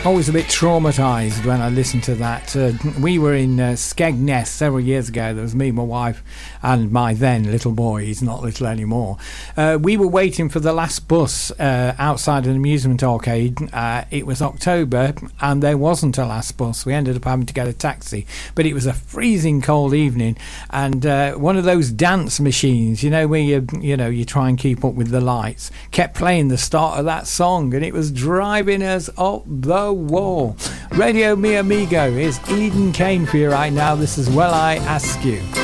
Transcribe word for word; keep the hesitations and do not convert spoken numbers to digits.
Always a bit traumatised when I listened to that. Uh, we were in uh, Skegness several years ago. There was me, my wife, and my then little boy. He's not little anymore. Uh, we were waiting for the last bus uh, outside an amusement arcade. Uh, it was October, and there wasn't a last bus. We ended up having to get a taxi. But it was a freezing cold evening, and uh, one of those dance machines, you know, where you, you know, you try and keep up with the lights, kept playing the start of that song, and it was driving us up the wall. Radio Mi Amigo is Eden Kane for you right now. This is Well I Ask You.